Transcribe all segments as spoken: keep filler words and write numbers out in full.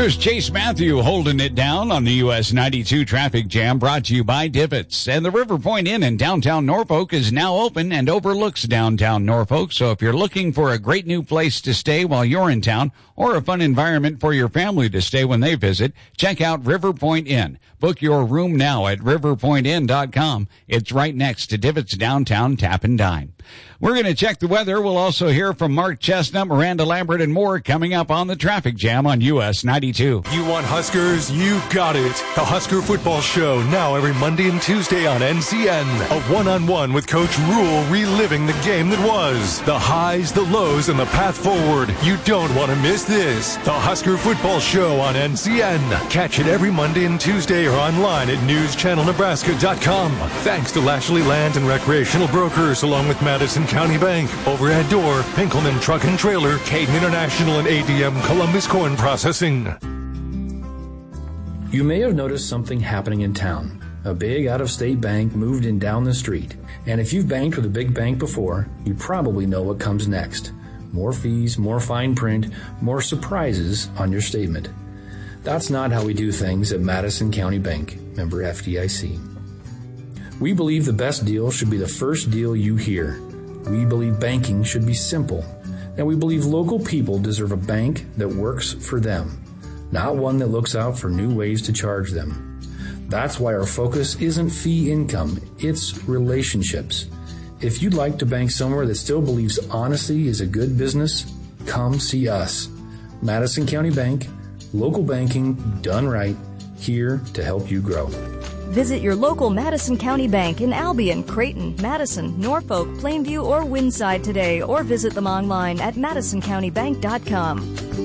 Here's Chase Matthew holding it down on the U S ninety-two traffic jam, brought to you by Divots. And the River Point Inn in downtown Norfolk is now open and overlooks downtown Norfolk. So if you're looking for a great new place to stay while you're in town, or a fun environment for your family to stay when they visit, check out River Point Inn. Book your room now at river point inn dot com. It's right next to Divots Downtown Tap and Dine. We're going to check the weather. We'll also hear from Mark Chestnut, Miranda Lambert, and more coming up on the Traffic Jam on U S ninety-two. You want Huskers? You got it. The Husker Football Show, now every Monday and Tuesday on N C N. A one-on-one with Coach Rule, reliving the game that was. The highs, the lows, and the path forward. You don't want to miss this. The Husker Football Show on N C N. Catch it every Monday and Tuesday or online at news channel nebraska dot com. Thanks to Lashley Land and Recreational Brokers, along with Madison County Bank, Overhead Door, Pinkelman Truck and Trailer, Caden International, and A D M Columbus Corn Processing. You may have noticed something happening in town. A big out-of-state bank moved in down the street. And if you've banked with a big bank before, you probably know what comes next. More fees, more fine print, more surprises on your statement. That's not how we do things at Madison County Bank, member F D I C. We believe the best deal should be the first deal you hear. We believe banking should be simple, and we believe local people deserve a bank that works for them, not one that looks out for new ways to charge them. That's why our focus isn't fee income, it's relationships. If you'd like to bank somewhere that still believes honesty is a good business, come see us. Madison County Bank, local banking done right, here to help you grow. Visit your local Madison County Bank in Albion, Creighton, Madison, Norfolk, Plainview, or Windside today, or visit them online at madison county bank dot com.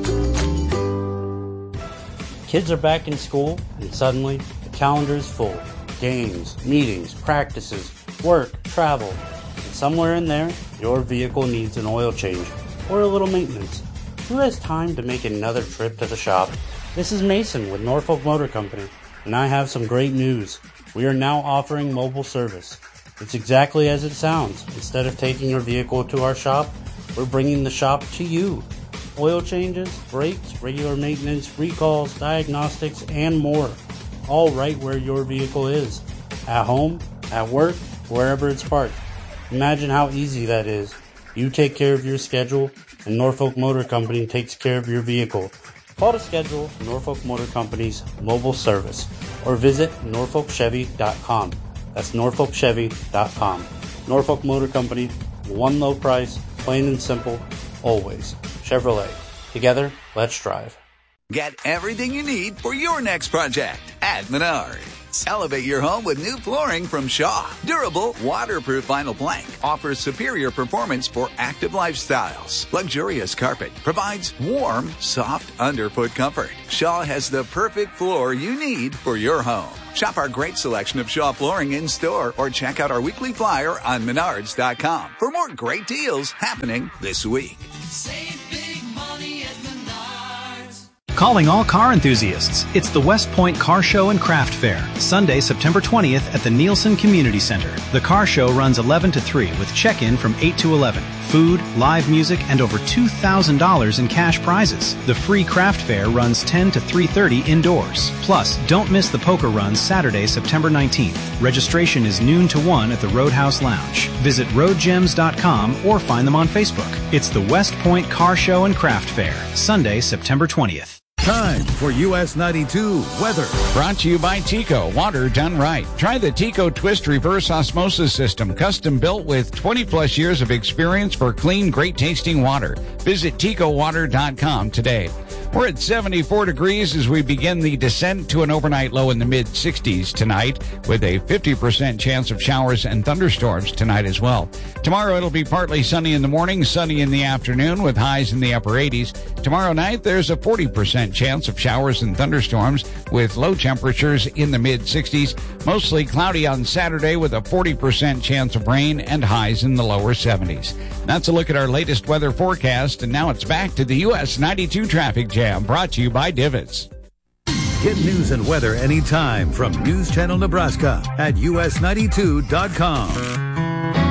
Kids are back in school, and suddenly the calendar is full. Games, meetings, practices, work, travel. And somewhere in there, your vehicle needs an oil change or a little maintenance. Who has time to make another trip to the shop? This is Mason with Norfolk Motor Company, and I have some great news. We are now offering mobile service. It's exactly as it sounds. Instead of taking your vehicle to our shop, we're bringing the shop to you. Oil changes, brakes, regular maintenance, recalls, diagnostics, and more. All right where your vehicle is. At home, at work, wherever it's parked. Imagine how easy that is. You take care of your schedule, and Norfolk Motor Company takes care of your vehicle. Call to schedule Norfolk Motor Company's mobile service or visit norfolk chevy dot com. That's norfolk chevy dot com. Norfolk Motor Company, one low price, plain and simple, always. Chevrolet. Together, let's drive. Get everything you need for your next project at Menards. Elevate your home with new flooring from Shaw. Durable, waterproof vinyl plank offers superior performance for active lifestyles. Luxurious carpet provides warm, soft underfoot comfort. Shaw has the perfect floor you need for your home. Shop our great selection of Shaw flooring in store or check out our weekly flyer on menards dot com for more great deals happening this week. Save big money at Menards. Calling all car enthusiasts. It's the West Point Car Show and Craft Fair, Sunday, September twentieth at the Nielsen Community Center. The car show runs eleven to three with check-in from eight to eleven. Food, live music, and over two thousand dollars in cash prizes. The free craft fair runs ten to three thirty indoors. Plus, don't miss the poker run Saturday, September nineteenth. Registration is noon to one at the Roadhouse Lounge. Visit road gems dot com or find them on Facebook. It's the West Point Car Show and Craft Fair, Sunday, September twentieth. Time for U S ninety-two weather. Brought to you by Tico, water done right. Try the Tico Twist Reverse Osmosis System, custom built with twenty plus years of experience for clean, great tasting water. Visit tico water dot com today. We're at seventy-four degrees as we begin the descent to an overnight low in the mid sixties tonight, with a fifty percent chance of showers and thunderstorms tonight as well. Tomorrow it'll be partly sunny in the morning, sunny in the afternoon with highs in the upper eighties. Tomorrow night there's a forty percent chance of showers and thunderstorms with low temperatures in the mid sixties. Mostly cloudy on Saturday with a forty percent chance of rain and highs in the lower seventies. That's a look at our latest weather forecast, and now it's back to the U S ninety-two Traffic Jam, brought to you by Divots. Get news and weather anytime from News Channel Nebraska at U S ninety-two dot com.